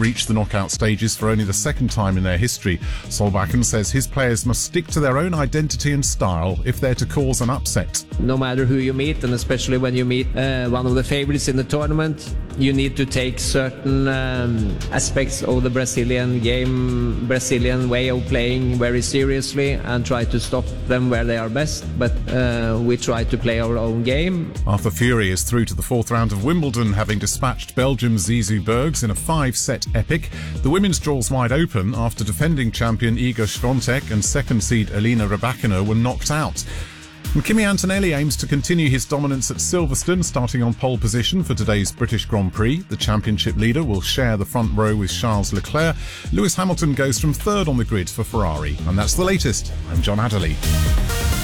reached the knockout stages for only the second time in their history. Solbakken says his players must stick to their own identity and style if they're to cause an upset. No matter who you meet, and especially when you meet one of the favorites in the tournament, you need to take certain aspects of the Brazilian game, Brazilian way of playing very seriously and try to stop them where they are best. But we try to play our own game. Arthur Fury is through to the fourth round of Wimbledon, having dispatched Belgium's Zizou Bergs in a 5-set epic. The women's draw's wide open after defending champion Iga Swiatek and second seed Elena Rybakina were knocked out. And Kimi Antonelli aims to continue his dominance at Silverstone, starting on pole position for today's British Grand Prix. The championship leader will share the front row with Charles Leclerc. Lewis Hamilton goes from third on the grid for Ferrari. And that's the latest. I'm John Adderley.